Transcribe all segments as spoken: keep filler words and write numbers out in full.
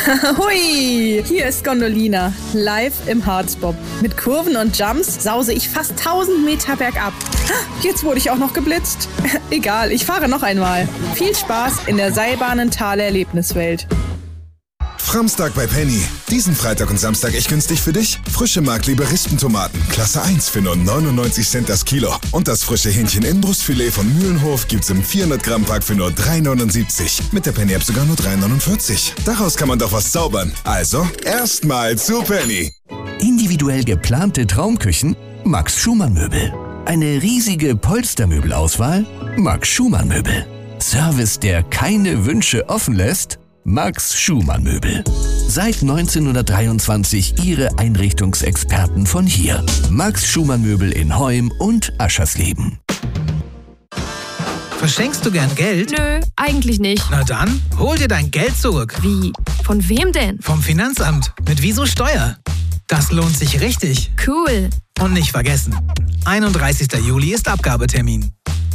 Hui, hier ist Gondolina, live im Harzbob. Mit Kurven und Jumps sause ich fast tausend Meter bergab. Jetzt wurde ich auch noch geblitzt. Egal, ich fahre noch einmal. Viel Spaß in der Seilbahnenthaler Erlebniswelt. Framstag bei Penny. Diesen Freitag und Samstag echt günstig für dich. Frische Markliebe Rispentomaten, Klasse eins für nur neunundneunzig Cent das Kilo. Und das frische Hähnchen Inbrustfilet von Mühlenhof gibt's im vierhundert Gramm Pack für nur drei neunundsiebzig. Mit der Penny App sogar nur drei neunundvierzig. Daraus kann man doch was zaubern. Also, erstmal zu Penny. Individuell geplante Traumküchen? Max Schumann Möbel. Eine riesige Polstermöbelauswahl? Max Schumann Möbel. Service, der keine Wünsche offen lässt? Max Schumann Möbel. Seit neunzehnhundertdreiundzwanzig Ihre Einrichtungsexperten von hier. Max Schumann Möbel in Heum und Aschersleben. Verschenkst du gern Geld? Nö, eigentlich nicht. Na dann, hol dir dein Geld zurück. Wie? Von wem denn? Vom Finanzamt. Mit Wieso Steuer. Das lohnt sich richtig. Cool. Und nicht vergessen, einunddreißigster Juli ist Abgabetermin.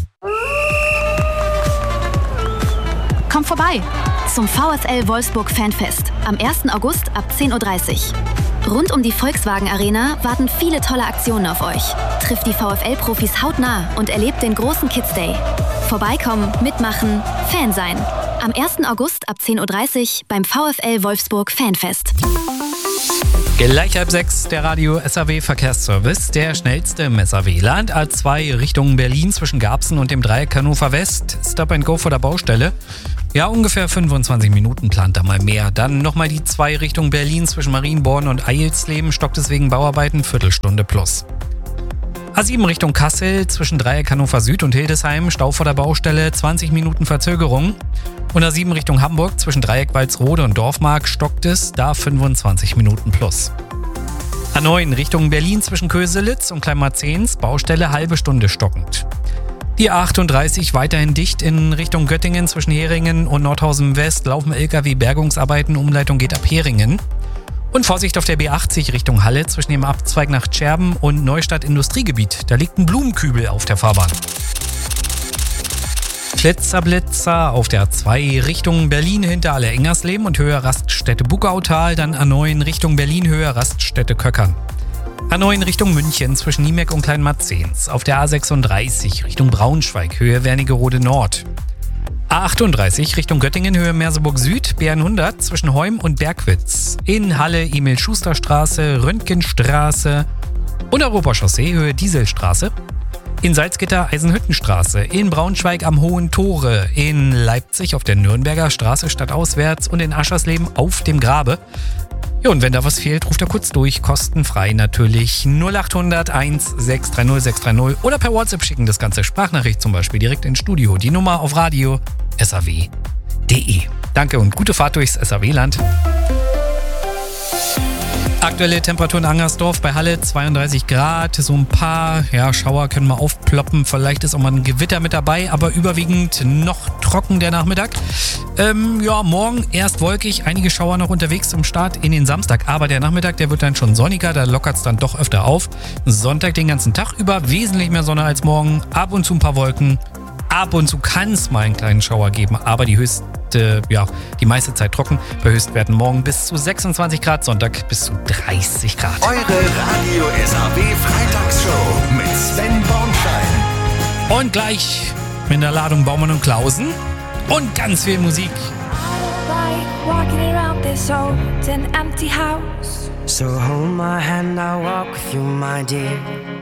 Komm vorbei zum VfL Wolfsburg Fanfest am ersten August ab zehn Uhr dreißig. Rund um die Volkswagen Arena warten viele tolle Aktionen auf euch. Trifft die VfL-Profis hautnah und erlebt den großen Kids Day. Vorbeikommen, mitmachen, Fan sein. Am ersten August ab zehn Uhr dreißig beim VfL Wolfsburg Fanfest. Gleich halb sechs, der Radio S A W Verkehrsservice, der schnellste im S A W-Land. A zwei Richtung Berlin zwischen Garbsen und dem Dreieck Hannover West. Stop and Go vor der Baustelle. Ja, ungefähr fünfundzwanzig Minuten, plant da mal mehr. Dann nochmal die zwei Richtung Berlin zwischen Marienborn und Eilsleben, stockt es wegen Bauarbeiten, Viertelstunde plus. A sieben Richtung Kassel zwischen Dreieck Hannover Süd und Hildesheim, Stau vor der Baustelle, zwanzig Minuten Verzögerung. Und A sieben Richtung Hamburg zwischen Dreieck Walsrode und Dorfmark stockt es, da fünfundzwanzig Minuten plus. A neun Richtung Berlin zwischen Köselitz und Kleinmarzens, Baustelle halbe Stunde stockend. Die A achtunddreißig weiterhin dicht in Richtung Göttingen zwischen Heringen und Nordhausen West, laufen L K W-Bergungsarbeiten, Umleitung geht ab Heringen. Und Vorsicht auf der B achtzig Richtung Halle zwischen dem Abzweig nach Tscherben und Neustadt Industriegebiet, da liegt ein Blumenkübel auf der Fahrbahn. Blitzerblitzer auf der A zwei Richtung Berlin hinter Alle-Engersleben und Höhe Raststätte Buckautal, dann A neun Richtung Berlin Höhe Raststätte Köckern. A neun Richtung München zwischen Niemeck und Kleinmarzens. Auf der A sechsunddreißig Richtung Braunschweig Höhe Wernigerode Nord. A achtunddreißig Richtung Göttingen Höhe Merseburg Süd, B hundert zwischen Heum und Bergwitz. In Halle Emil-Schuster-Straße, Röntgenstraße und Europachaussee Höhe Dieselstraße. In Salzgitter Eisenhüttenstraße, in Braunschweig am Hohen Tore, in Leipzig auf der Nürnberger Straße stadtauswärts und in Aschersleben auf dem Grabe. Ja, und wenn da was fehlt, ruft er kurz durch, kostenfrei natürlich null achthundert eins sechs drei null sechs drei null oder per WhatsApp schicken das ganze Sprachnachricht zum Beispiel direkt ins Studio. Die Nummer auf Radio S A W punkt de. Danke und gute Fahrt durchs S A W-Land. Aktuelle Temperatur in Angersdorf bei Halle zweiunddreißig Grad. So ein paar ja, Schauer können mal aufploppen. Vielleicht ist auch mal ein Gewitter mit dabei, aber überwiegend noch trocken der Nachmittag. Ähm, ja, morgen erst wolkig, einige Schauer noch unterwegs zum Start in den Samstag. Aber der Nachmittag, der wird dann schon sonniger, da lockert es dann doch öfter auf. Sonntag den ganzen Tag über, wesentlich mehr Sonne als morgen. Ab und zu ein paar Wolken. Ab und zu kann es mal einen kleinen Schauer geben, aber die höchste, ja, die meiste Zeit trocken. Bei Höchstwerten morgen bis zu sechsundzwanzig Grad, Sonntag bis zu dreißig Grad. Eure Radio S A W Freitagsshow mit Sven Bornstein. Und gleich mit der Ladung Baumann und Klausen und ganz viel Musik. So hold my hand, I'll walk with you, my dear.